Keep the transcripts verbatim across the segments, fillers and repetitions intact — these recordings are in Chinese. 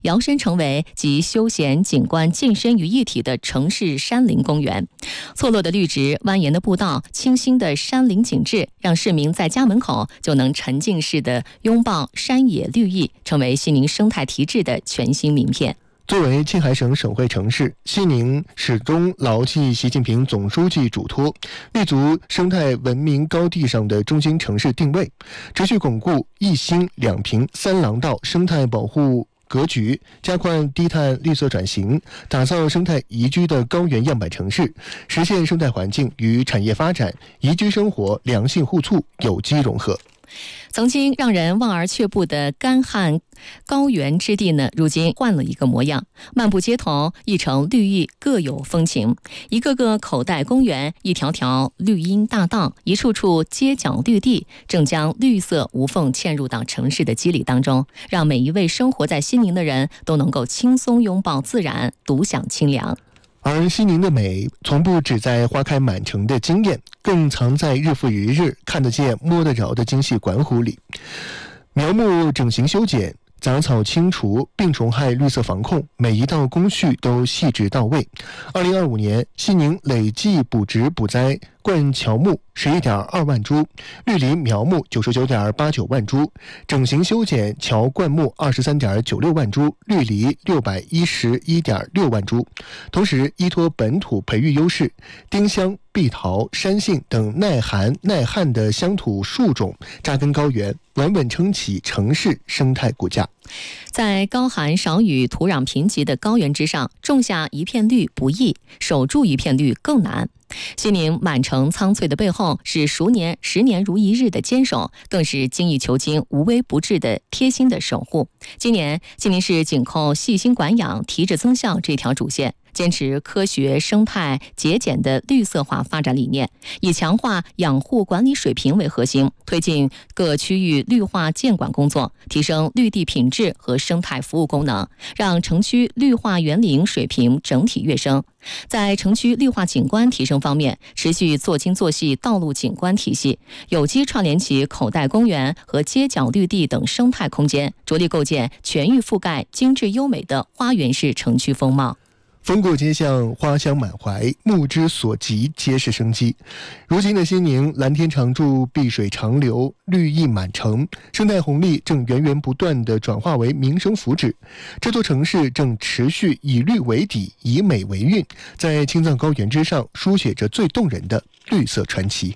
摇身成为集休闲景观健身于一体的城市山林公园。错落的绿植、蜿蜒的步道、清新的山林景致，让市民在家门口就能沉浸式的拥抱山野绿意，成为西宁生态提质的全新名片。 作为青海省省会城市，西宁始终牢记习近平总书记嘱托，立足生态文明高地上的中心城市定位，持续巩固一星两平三廊道生态保护格局，加快低碳绿色转型，打造生态宜居的高原样板城市，实现生态环境与产业发展、宜居生活良性互促、有机融合。 曾经让人望而却步的干旱高原之地呢，如今换了一个模样。漫步街头，一城绿意各有风情，一个个口袋公园，一条条绿荫大道，一处处街角绿地，正将绿色无缝嵌入到城市的肌理当中，让每一位生活在西宁的人都能够轻松拥抱自然，独享清凉。 而西宁的美从不只在花开满城的惊艳，更藏在日复一日看得见摸得着的精细管理里。苗木整形修剪，杂草清除，病虫害绿色防控，每一道工序都细致到位。二零二五年，西宁累计补植补栽灌乔木十一点二万株，绿林苗木九十九点八九万株，整形修剪乔灌木二十三点九六万株，绿篱六百一十一点六万株。同时，依托本土培育优势，丁香、碧桃、山杏等耐寒耐旱的乡土树种扎根高原，稳稳撑起城市生态骨架。 在高寒少雨、土壤贫瘠的高原之上，种下一片绿不易，守住一片绿更难。西宁满城苍翠的背后，是熟年十年如一日的坚守，更是精益求精、无微不至的贴心的守护。今年，西宁市紧扣细心管养、提质增效这条主线，坚持科学、生态、节俭的绿色化发展理念，以强化养护管理水平为核心，推进各区域绿化建管工作，提升绿地品质和生态服务功能，让城区绿化园林水平整体跃升。在城区绿化景观提升方面，持续做精做细道路景观体系，有机串联起口袋公园和街角绿地等生态空间，着力构建全域覆盖、精致优美的花园式城区风貌。 风过街巷，花香满怀，目之所及皆是生机。如今的西宁，蓝天常驻，碧水长流，绿意满城，生态红利正源源不断地转化为民生福祉。这座城市正持续以绿为底，以美为韵，在青藏高原之上书写着最动人的绿色传奇。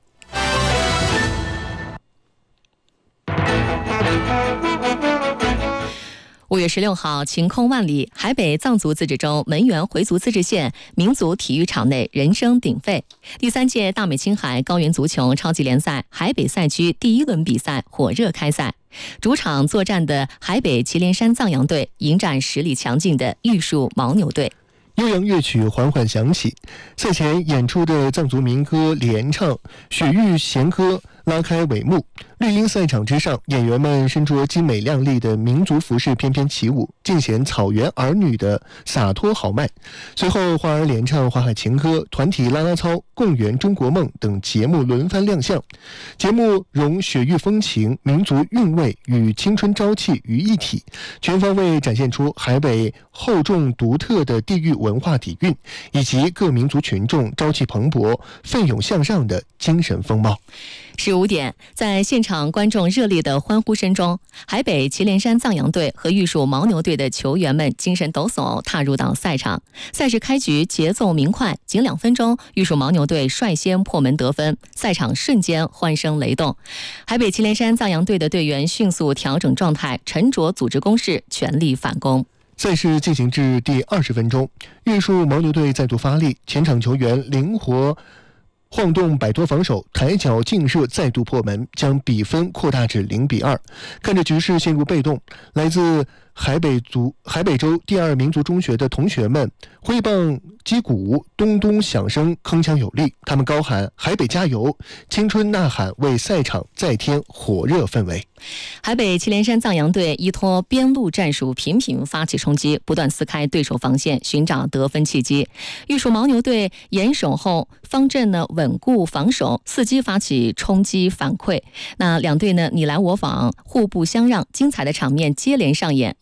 五月十六号，晴空万里，海北藏族自治州门源回族自治县民族体育场内人声鼎沸。第三届大美青海高原足球超级联赛海北赛区第一轮比赛火热开赛，主场作战的海北祁连山藏羊队迎战实力强劲的玉树牦牛队。 悠扬乐曲缓缓响起，赛前演出的藏族民歌联唱、雪域弦歌拉开帷幕。绿茵赛场之上，演员们身着精美亮丽的民族服饰翩翩起舞，尽显草原儿女的洒脱豪迈。随后，花儿联唱、花海情歌、团体啦啦操、共圆中国梦等节目轮番亮相。节目融雪域风情、民族韵味与青春朝气于一体，全方位展现出海北厚重独特的地域文化底蕴，以及各民族群众朝气蓬勃、奋勇向上的精神风貌。 十五点，在现场观众热烈的欢呼声中，海北祁连山藏羊队和玉树牦牛队的球员们精神抖擞踏入到赛场。赛事开局节奏明快，仅两分钟，玉树牦牛队率先破门得分，赛场瞬间欢声雷动。海北祁连山藏羊队的队员迅速调整状态，沉着组织攻势，全力反攻。 赛事进行至第二十分钟，玉树牦牛队再度发力，前场球员灵活晃动摆脱防守，抬脚劲射再度破门，将比分扩大至零比二。看着局势陷入被动，来自海北族海北州第二民族中学的同学们挥棒击鼓，咚咚响声铿锵有力。他们高喊“海北加油”，青春呐喊为赛场再添火热氛围。 海北祁连山藏羊队依托边路战术频频发起冲击，不断撕开对手防线，寻找得分契机。玉树牦牛队严守后方阵呢稳固防守，伺机发起冲击反馈。那两队呢你来我往，互不相让，精彩的场面接连上演，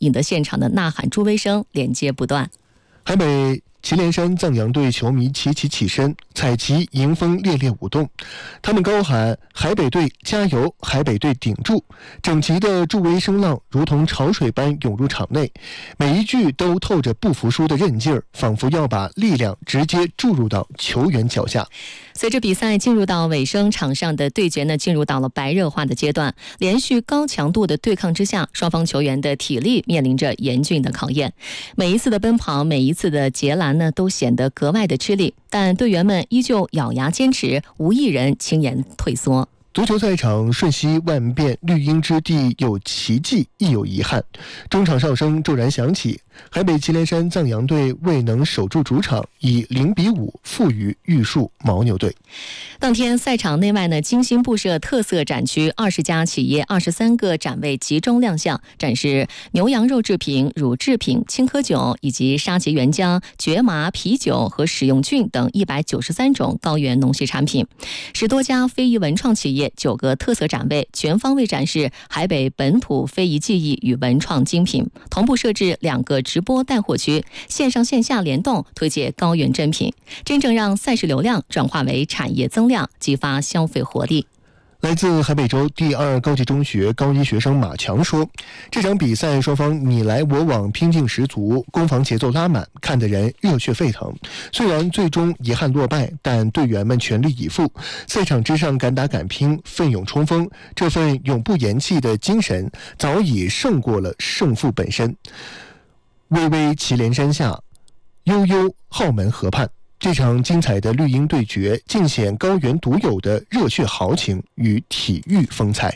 引得现场的呐喊助威声连接不断。 海北祁连山藏羊队球迷齐齐起身，彩旗迎风烈烈舞动，他们高喊海北队加油，海北队顶住，整齐的助威声浪如同潮水般涌入场内，每一句都透着不服输的韧劲儿，仿佛要把力量直接注入到球员脚下。 随着比赛进入到尾声，场上的对决呢进入到了白热化的阶段。连续高强度的对抗之下，双方球员的体力面临着严峻的考验。每一次的奔跑，每一次的截拦呢，都显得格外的吃力。但队员们依旧咬牙坚持，无一人轻言退缩。 足球赛场瞬息万变，绿茵之地有奇迹亦有遗憾。中场哨声骤然响起，海北祁连山藏羊队未能守住主场，以零比五负于玉树牦牛队。 当天赛场内外呢精心布设特色展区，二十家企业二十三个展位集中亮相，展示牛羊肉制品、乳制品、青稞酒以及沙棘原浆、蕨麻啤酒和食用菌等一百九十三种高原农畜产品。十多家非遗文创企业，九个特色展位，全方位展示海北本土非遗技艺与文创精品。同步设置两个直播带货区，线上线下联动推介高原珍品，真正让赛事流量转化为产业增量，激发消费活力。 来自海北州第二高级中学高一学生马强说，这场比赛双方你来我往，拼劲十足，攻防节奏拉满，看得人热血沸腾。虽然最终遗憾落败，但队员们全力以赴，赛场之上敢打敢拼，奋勇冲锋，这份永不言弃的精神早已胜过了胜负本身。巍巍祁连山下，悠悠浩门河畔，这场精彩的绿茵对决尽显高原独有的热血豪情与体育风采。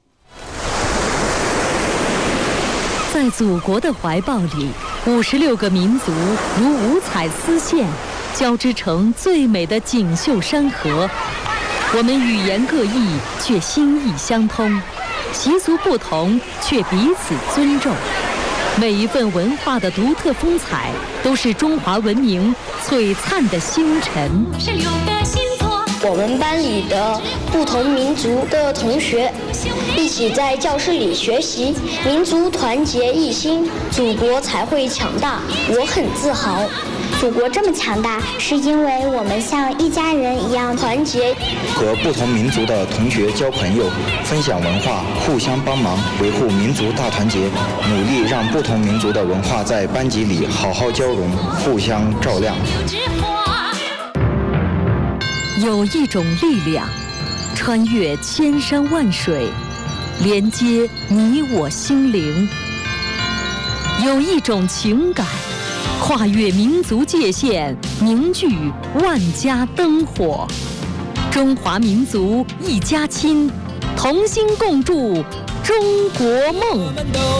在祖国的怀抱里，五十六个民族如五彩丝线，交织成最美的锦绣山河。我们语言各异，却心意相通；习俗不同，却彼此尊重。每一份文化的独特风采，都是中华文明璀璨的星辰。是六个星座， 我们班里的不同民族的同学一起在教室里学习，民族团结一心，祖国才会强大。我很自豪。 祖国这么强大，是因为我们像一家人一样团结。 和不同民族的同学交朋友，分享文化，互相帮忙，维护民族大团结，努力让不同民族的文化在班级里好好交融，互相照亮。 有一种力量，穿越千山万水，连接你我心灵；有一种情感，跨越民族界限，凝聚万家灯火。中华民族一家亲，同心共筑中国梦。